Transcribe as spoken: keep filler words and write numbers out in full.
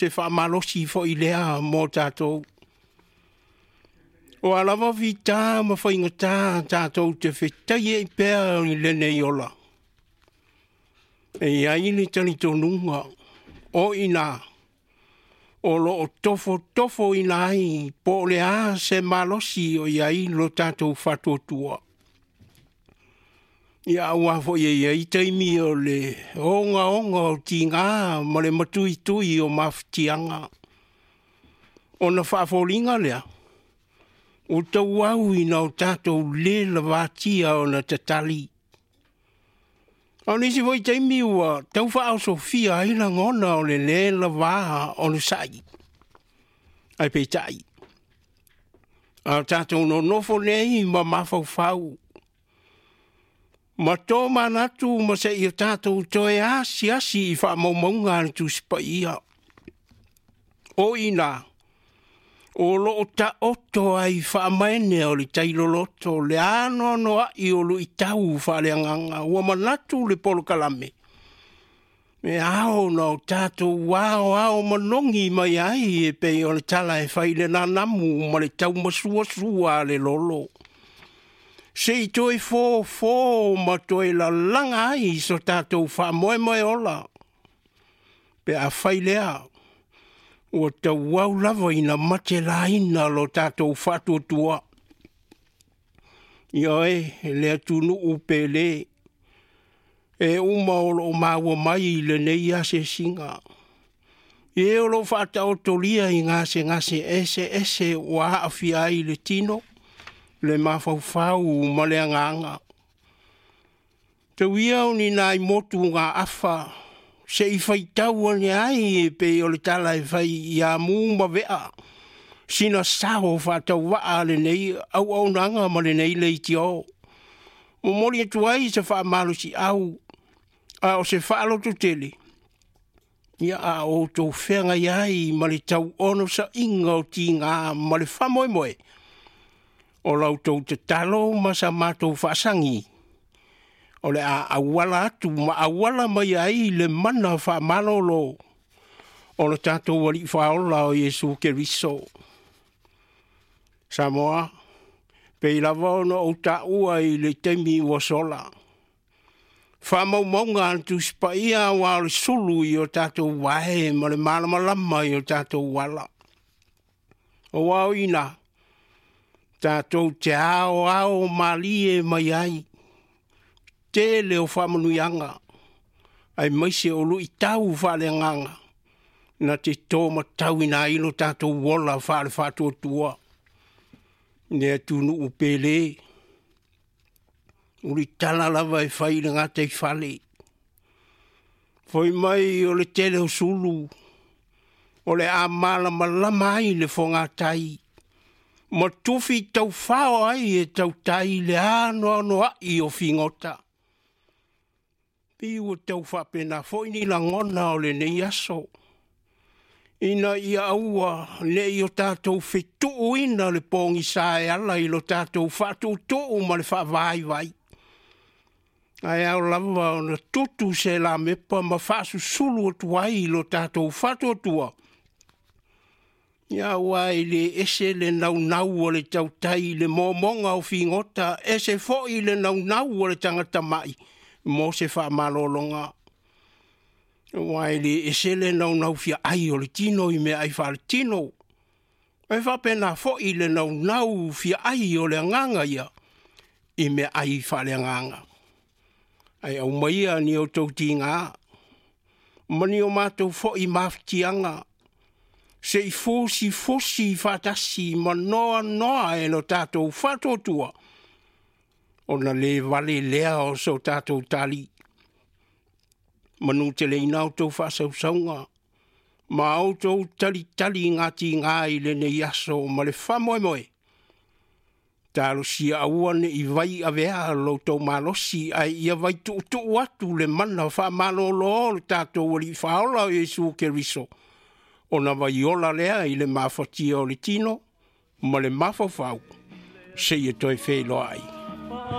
te whaamalosi fo i lea mō tātou. O alawa vita ma whaingata tātou te whetai e pēr i lene i ola. E iai ni tani tonunga o ina. O lo o tofo tofo ina ai po lea se malosi o iai lo tātou whatotua. Ia ua fo ye ye itaimi o le onga onga o tinga ma le matui tui o maftianga. O na whaafolinga lea. O tau au ina o tātou le la vātia o na tatali. O nisi fo itaimi ua tau whaao Sofia ina ngona o le le la vā o le sai. Ai peitai. A tātou no nofo nei ma mafau fau. Ma tō manatu ma se i tātou toe asi asi i wha maumaunga ni tu spaia. O ina, o lo o ta oto ai wha maene o li tailo loto, le ano no ai o lo i tau wha le anganga, ua manatu le polo kalame. Me ao na o tātou wao ao manongi mai ai e pe o le tala e whaile na namu ma le tau masua sua le lolo. Se i toi fō fō ma toi la langa ai so tātou wha moe moe ola. Pe a whailea, o ta wau lava ina mate la ina lo tātou whatuatua. Ia e, lea tunu upe le. E uma o lo maua mai le nei a se singa. E o lo whata o tolia i ngase ngase ese ese wa awhia i le tino. Le mawhauwhau ma le anganga. Te wiau ni nai motu ngā awha, se i whaitau ane ai e pe o le tala e whai i a mūma vea. Sina sao whatau waa le nei, au au nanga ma le nei le iti o. Mo mori atu ai se wha malu si au, a o se whaalo tu tele. Ia a o tō whenga iai ma le tau ono sa inga o ti ngā ma le whamoe moe. O lau tau te talo ma sa mātou whaasangi. O le a awala atu ma awala mai ai le mana wha malolo. O le tātou wali whaola o Jesu Keriso. Samoa, pei lava ona o ta ua i le temi ua sola. Wha mau maunga antu spaia wa le sulu i o tātou wahe ma le malamalama i o tātou wala. O wao ina. Tātou te ao ao malie mai ai. Te leo whamanuianga. Ai maise o lu i tau whale nganga. Na te tōma tau ina ilo tātou wola whale whātua tua. Nea tunu upele. Uri tala lava e whaile ngā te whale. Foi mai o le tele o sulu. O le a mala malama ai le whonga tai. Ma tufi tau whao ai e tau tai le ano ano ai o fingota. Piu o tau whapena fo ini la ngona o le nei aso. Ina ia aua le i o tātou whetu ina le pōngi sae ala i lo tātou whatu tuu ma le whaavai vai. Ai au lava o na tutu se la mepa ma whaasu sulu o tuai i lo tātou whatu tua. Ia wai le ese le nau nau o le tau tai le mōmonga o fingota, ese fo i le nau nau o le tangata mai, mo se wha malolonga. Wai le ese le nau nau fia ai o le tino i me ai wha le tino. Ai wha pena fo i le nau nau fia ai o le nganga ia, i me ai wha le nganga. Ai au maia ni o tau ti ngā. Mani o mātou fo i maftianga. Se i fosi fosi fatasi ma noa noa e lo tātou whatotua. O na le vale lea o so tātou tali. Manu te le inau tau whasau saunga. Ma au tau tali tali ngati ngā i le ne yaso ma le whamoe moe. Tālo si auane i vai a vea lo tau malosi ai ia vai tu tu atu le mana wha malolo le tātou wali whaola o Jesu Keriso. O na vai ola lea i le mawhatia o le tino, ma le mawhawhau, se i e toi whelo ai.